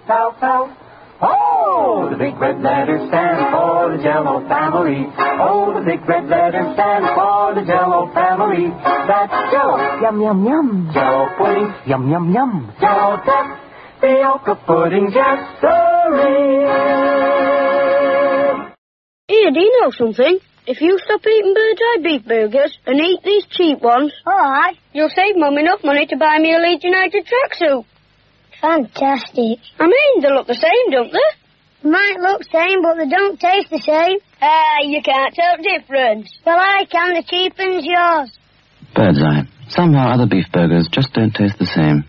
alfalfa. Oh, the big red letters stand for the Jell-O family. Oh, the big red letters stand for the Jell-O family. That's Jell-O. Yum, yum, yum. Jell-O pudding. Yum, yum, yum. Jell-O tapioca pudding, yes, sirree. Here, do you know something? If you stop eating Bird's Eye beef burgers and eat these cheap ones, All right. you'll save Mum enough money to buy me a Leeds United tracksuit. Fantastic. I mean, they look the same, don't they? Might look same, but they don't taste the same. You can't tell the difference. Well, I can. The cheap one's yours. Bird's Eye. Somehow other beef burgers just don't taste the same.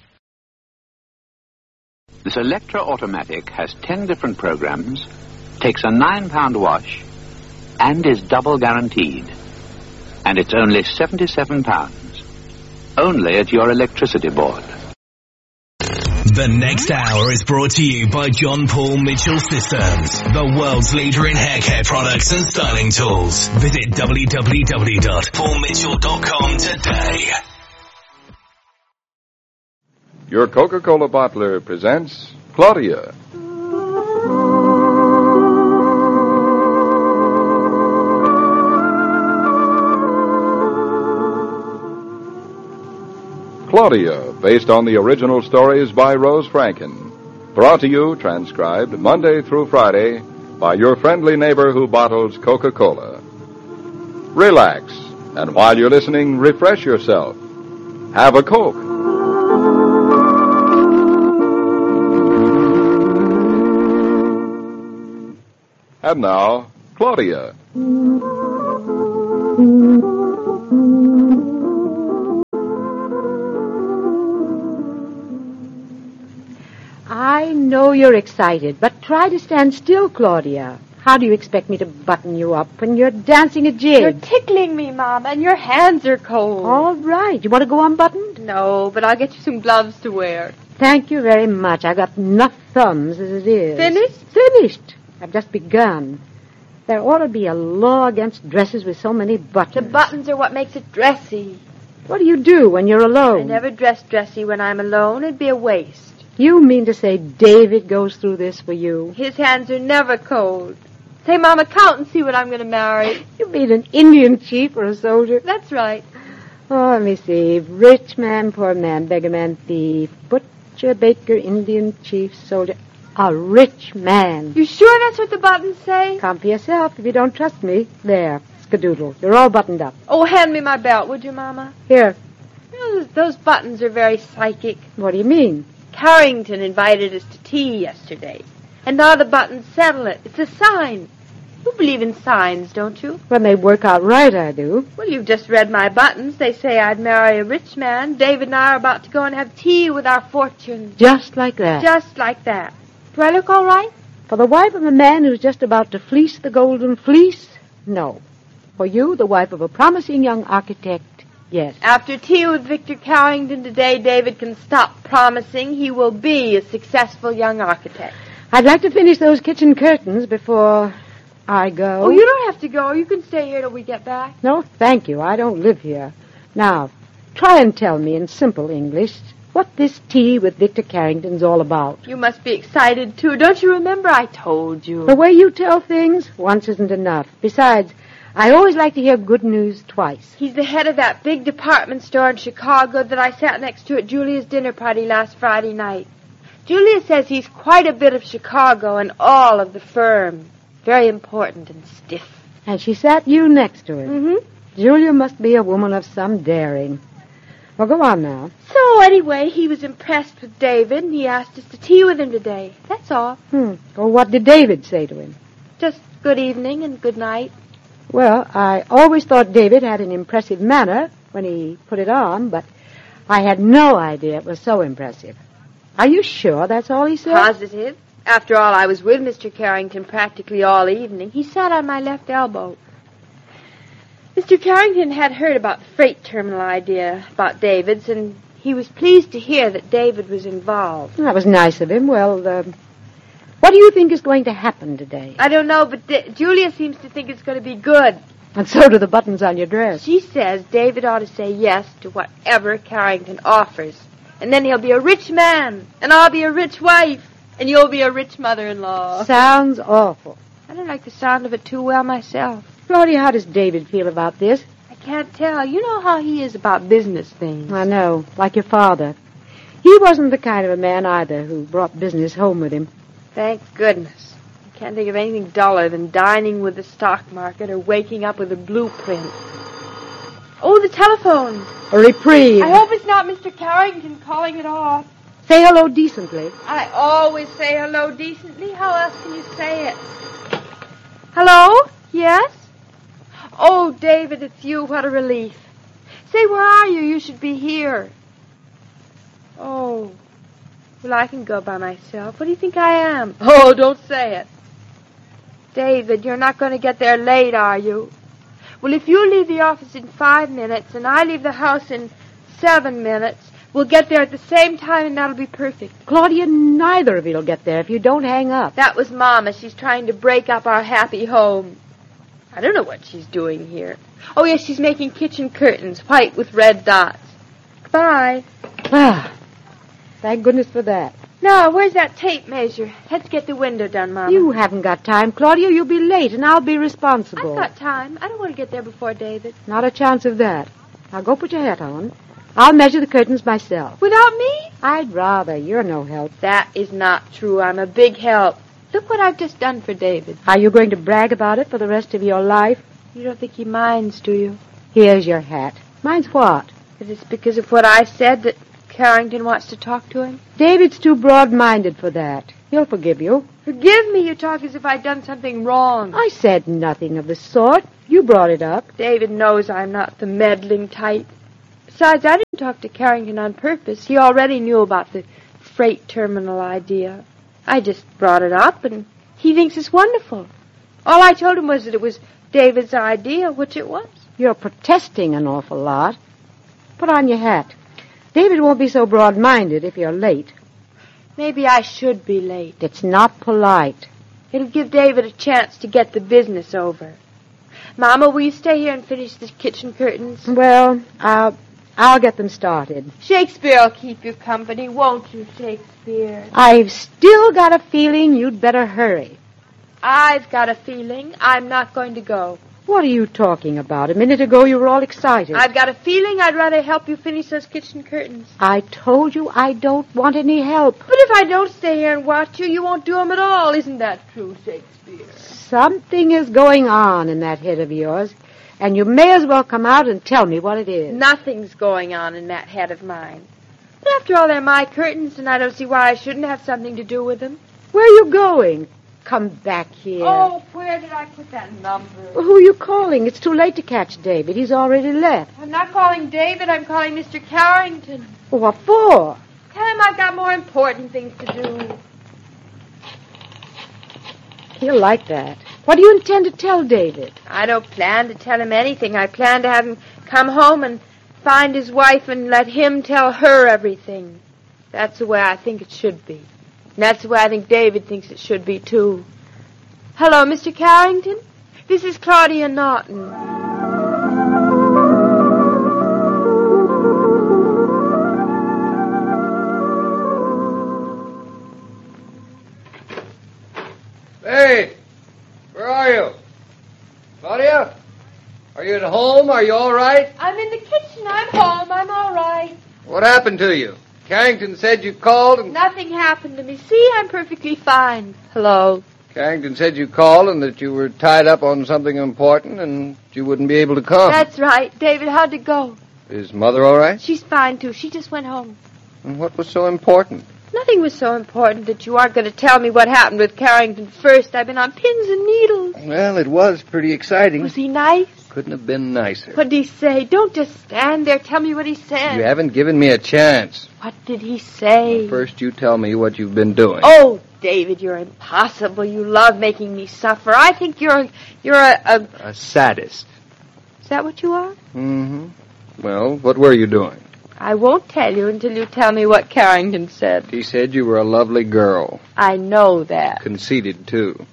This Electra Automatic has 10 different programs, takes a £9 wash, and is double guaranteed. And it's only £77. Only at your electricity board. The next hour is brought to you by John Paul Mitchell Systems, the world's leader in hair care products and styling tools. Visit www.paulmitchell.com today. Your Coca-Cola bottler presents Claudia. Claudia, based on the original stories by Rose Franken. Brought to you, transcribed, Monday through Friday, by your friendly neighbor who bottles Coca-Cola. Relax, and while you're listening, refresh yourself. Have a Coke. And now, Claudia. I know you're excited, but try to stand still, Claudia. How do you expect me to button you up when you're dancing a jig? You're tickling me, Mom, and your hands are cold. All right. You want to go unbuttoned? No, but I'll get you some gloves to wear. Thank you very much. I've got enough thumbs as it is. Finished? Finished. I've just begun. There ought to be a law against dresses with so many buttons. The buttons are what makes it dressy. What do you do when you're alone? I never dress dressy when I'm alone. It'd be a waste. You mean to say David goes through this for you? His hands are never cold. Say, Mama, count and see what I'm going to marry. You mean an Indian chief or a soldier? That's right. Oh, let me see. Rich man, poor man, beggar man, thief, butcher, baker, Indian chief, soldier. A rich man. You sure that's what the buttons say? Count for yourself if you don't trust me. There, skadoodle. You're all buttoned up. Oh, hand me my belt, would you, Mama? Here. Those buttons are very psychic. What do you mean? Carrington invited us to tea yesterday. And now the buttons settle it. It's a sign. You believe in signs, don't you? When they work out right, I do. Well, you've just read my buttons. They say I'd marry a rich man. David and I are about to go and have tea with our fortunes. Just like that. Just like that. Do I look all right? For the wife of a man who's just about to fleece the golden fleece? No. For you, the wife of a promising young architect? Yes. After tea with Victor Carrington today, David can stop promising he will be a successful young architect. I'd like to finish those kitchen curtains before I go. Oh, you don't have to go. You can stay here till we get back. No, thank you. I don't live here. Now, try and tell me in simple English what this tea with Victor Carrington's all about. You must be excited, too. Don't you remember I told you? The way you tell things, once isn't enough. Besides, I always like to hear good news twice. He's the head of that big department store in Chicago that I sat next to at Julia's dinner party last Friday night. Julia says he's quite a bit of Chicago and all of the firm. Very important and stiff. And she sat you next to him. Mm-hmm. Julia must be a woman of some daring. Well, go on now. So, anyway, he was impressed with David, and he asked us to tea with him today. That's all. Well, what did David say to him? Just good evening and good night. Well, I always thought David had an impressive manner when he put it on, but I had no idea it was so impressive. Are you sure that's all he said? Positive. After all, I was with Mr. Carrington practically all evening. He sat on my left elbow. Mr. Carrington had heard about the freight terminal idea about David's, and he was pleased to hear that David was involved. That was nice of him. Well, what do you think is going to happen today? I don't know, but Julia seems to think it's going to be good. And so do the buttons on your dress. She says David ought to say yes to whatever Carrington offers. And then he'll be a rich man, and I'll be a rich wife. And you'll be a rich mother-in-law. Sounds awful. I don't like the sound of it too well myself. Claudia, how does David feel about this? I can't tell. You know how he is about business things. I know, like your father. He wasn't the kind of a man either who brought business home with him. Thank goodness. I can't think of anything duller than dining with the stock market or waking up with a blueprint. Oh, the telephone. A reprieve. I hope it's not Mr. Carrington calling it off. Say hello decently. I always say hello decently. How else can you say it? Hello? Yes? Oh, David, it's you. What a relief. Say, where are you? You should be here. Oh. Well, I can go by myself. What do you think I am? Oh, don't say it. David, you're not going to get there late, are you? Well, if you leave the office in 5 minutes and I leave the house in 7 minutes, we'll get there at the same time and that'll be perfect. Claudia, neither of you will get there if you don't hang up. That was Mama. She's trying to break up our happy home. I don't know what she's doing here. Oh, yes, she's making kitchen curtains, white with red dots. Goodbye. Ah, thank goodness for that. Now, where's that tape measure? Let's get the window done, Mama. You haven't got time, Claudia. You'll be late, and I'll be responsible. I've got time. I don't want to get there before David. Not a chance of that. Now, go put your hat on. I'll measure the curtains myself. Without me? I'd rather. You're no help. That is not true. I'm a big help. Look what I've just done for David. Are you going to brag about it for the rest of your life? You don't think he minds, do you? Here's your hat. Mine's what? Is it because of what I said that Carrington wants to talk to him? David's too broad-minded for that. He'll forgive you. Forgive me? You talk as if I'd done something wrong. I said nothing of the sort. You brought it up. David knows I'm not the meddling type. Besides, I didn't talk to Carrington on purpose. He already knew about the freight terminal idea. I just brought it up, and he thinks it's wonderful. All I told him was that it was David's idea, which it was. You're protesting an awful lot. Put on your hat. David won't be so broad-minded if you're late. Maybe I should be late. It's not polite. It'll give David a chance to get the business over. Mama, will you stay here and finish the kitchen curtains? Well, I'll get them started. Shakespeare will keep you company, won't you, Shakespeare? I've still got a feeling you'd better hurry. I've got a feeling I'm not going to go. What are you talking about? A minute ago you were all excited. I've got a feeling I'd rather help you finish those kitchen curtains. I told you I don't want any help. But if I don't stay here and watch you, you won't do them at all. Isn't that true, Shakespeare? Something is going on in that head of yours, and you may as well come out and tell me what it is. Nothing's going on in that head of mine. But after all, they're my curtains, and I don't see why I shouldn't have something to do with them. Where are you going? Come back here. Oh, where did I put that number? Well, who are you calling? It's too late to catch David. He's already left. I'm not calling David. I'm calling Mr. Carrington. What for? Tell him I've got more important things to do. He'll like that. What do you intend to tell David? I don't plan to tell him anything. I plan to have him come home and find his wife and let him tell her everything. That's the way I think it should be. And that's the way I think David thinks it should be, too. Hello, Mr. Carrington? This is Claudia Naughton. Hey, where are you? Claudia? Are you at home? Are you all right? I'm in the kitchen. I'm home. I'm all right. What happened to you? Carrington said you called and... Nothing happened to me. See, I'm perfectly fine. Hello. Carrington said you called and that you were tied up on something important and you wouldn't be able to come. That's right. David, how'd it go? Is Mother all right? She's fine, too. She just went home. And what was so important? Nothing was so important that you aren't going to tell me what happened with Carrington first. I've been on pins and needles. Well, it was pretty exciting. Was he nice? Couldn't have been nicer. What did he say? Don't just stand there. Tell me what he said. You haven't given me a chance. What did he say? Well, first, you tell me what you've been doing. Oh, David, you're impossible. You love making me suffer. I think you're a sadist. Is that what you are? Mm-hmm. Well, what were you doing? I won't tell you until you tell me what Carrington said. He said you were a lovely girl. I know that. Conceited, too.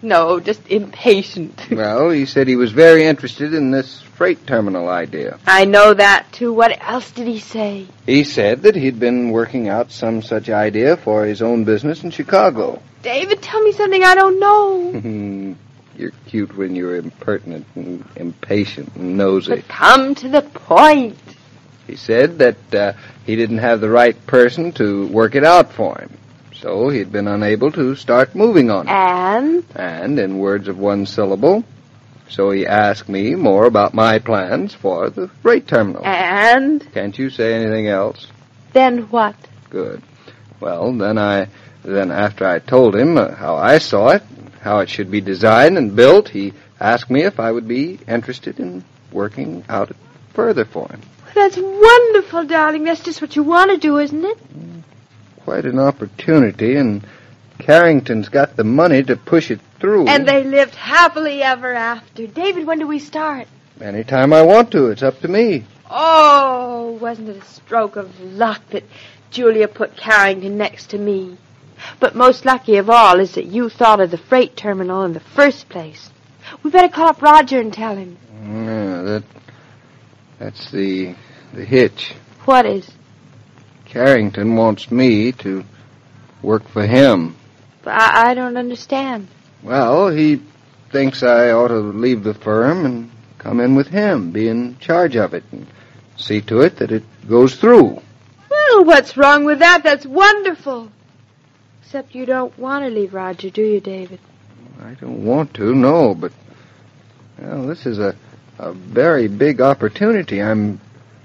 No, just impatient. Well, he said he was very interested in this freight terminal idea. I know that, too. What else did he say? He said that he'd been working out some such idea for his own business in Chicago. David, tell me something I don't know. You're cute when you're impertinent and impatient and nosy. But come to the point. He said that he didn't have the right person to work it out for him. So he'd been unable to start moving on it. And, in words of one syllable, so he asked me more about my plans for the freight terminal. And? Can't you say anything else? Then what? Good. Well, then after I told him how I saw it, how it should be designed and built, he asked me if I would be interested in working out it further for him. That's wonderful, darling. That's just what you want to do, isn't it? Quite an opportunity, and Carrington's got the money to push it through. And they lived happily ever after. David, when do we start? Anytime I want to. It's up to me. Oh, wasn't it a stroke of luck that Julia put Carrington next to me? But most lucky of all is that you thought of the freight terminal in the first place. We better call up Roger and tell him. Yeah, that's the hitch. What is? Carrington wants me to work for him. But I don't understand. Well, he thinks I ought to leave the firm and come in with him, be in charge of it, and see to it that it goes through. Well, what's wrong with that? That's wonderful. Except you don't want to leave Roger, do you, David? I don't want to, no, but, well, this is a very big opportunity. I'm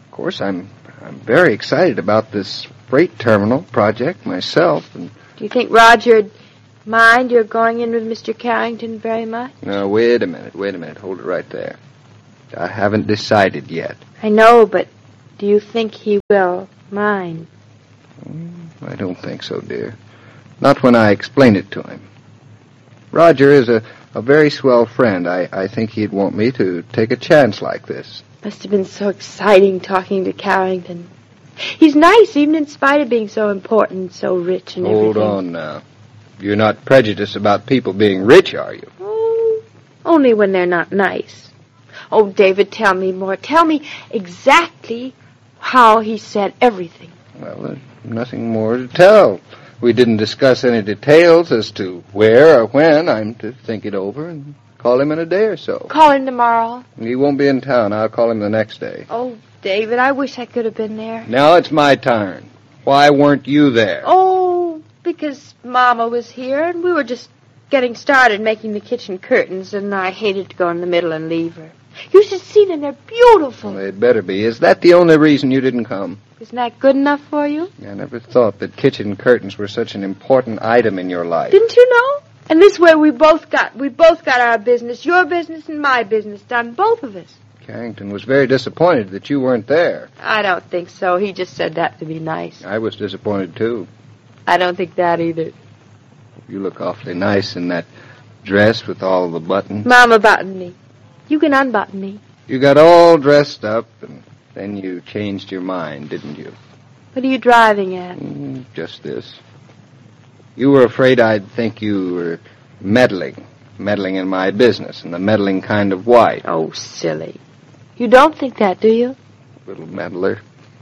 very excited about this freight terminal project myself. And do you think Roger'd mind your going in with Mr. Carrington very much? No, wait a minute. Hold it right there. I haven't decided yet. I know, but do you think he will mind? I don't think so, dear. Not when I explain it to him. Roger is a very swell friend. I think he'd want me to take a chance like this. Must have been so exciting talking to Carrington. He's nice, even in spite of being so important, so rich and everything. Hold on now. You're not prejudiced about people being rich, are you? Oh, only when they're not nice. Oh, David, tell me more. Tell me exactly how he said everything. Well, there's nothing more to tell. We didn't discuss any details as to where or when. I'm to think it over and call him in a day or so. Call him tomorrow. He won't be in town. I'll call him the next day. Oh, David, I wish I could have been there. Now it's my turn. Why weren't you there? Oh, because Mama was here, and we were just getting started making the kitchen curtains, and I hated to go in the middle and leave her. You should see them. They're beautiful. Well, they'd better be. Is that the only reason you didn't come? Isn't that good enough for you? I never thought that kitchen curtains were such an important item in your life. Didn't you know? And this way we both got our business, your business and my business done, both of us. Carrington was very disappointed that you weren't there. I don't think so. He just said that to be nice. I was disappointed, too. I don't think that either. You look awfully nice in that dress with all the buttons. Mama buttoned me. You can unbutton me. You got all dressed up, and then you changed your mind, didn't you? What are you driving at? Just this. You were afraid I'd think you were meddling in my business, and the meddling kind of white. Oh, silly. You don't think that, do you? Little meddler.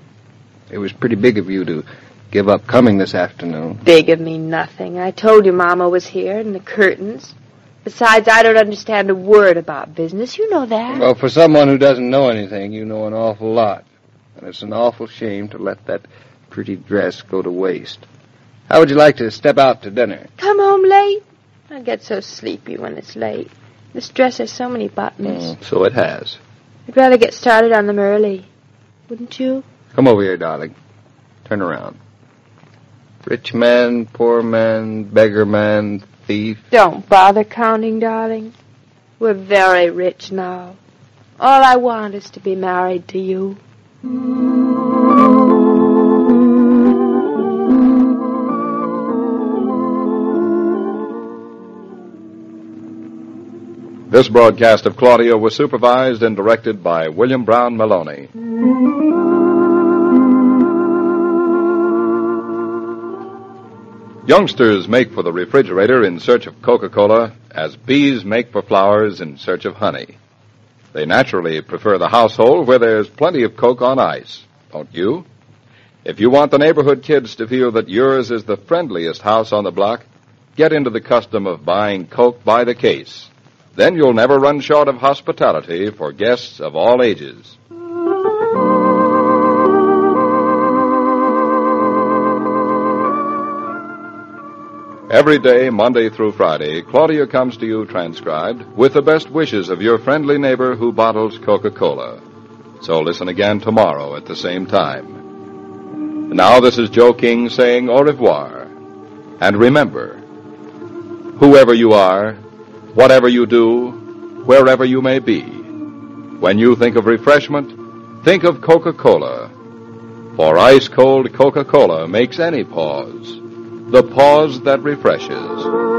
It was pretty big of you to give up coming this afternoon. Big of me nothing. I told you Mama was here, and the curtains. Besides, I don't understand a word about business. You know that. Well, for someone who doesn't know anything, you know an awful lot. And it's an awful shame to let that pretty dress go to waste. How would you like to step out to dinner? Come home late? I get so sleepy when it's late. This dress has so many buttons. So it has. I'd rather get started on them early. Wouldn't you? Come over here, darling. Turn around. Rich man, poor man, beggar man, thief. Don't bother counting, darling. We're very rich now. All I want is to be married to you. This broadcast of Claudia was supervised and directed by William Brown Maloney. Youngsters make for the refrigerator in search of Coca-Cola as bees make for flowers in search of honey. They naturally prefer the household where there's plenty of Coke on ice, don't you? If you want the neighborhood kids to feel that yours is the friendliest house on the block, get into the custom of buying Coke by the case. Then you'll never run short of hospitality for guests of all ages. Every day, Monday through Friday, Claudia comes to you transcribed with the best wishes of your friendly neighbor who bottles Coca-Cola. So listen again tomorrow at the same time. And now this is Joe King saying au revoir. And remember, whoever you are, whatever you do, wherever you may be, when you think of refreshment, think of Coca-Cola. For ice-cold Coca-Cola makes any pause the pause that refreshes.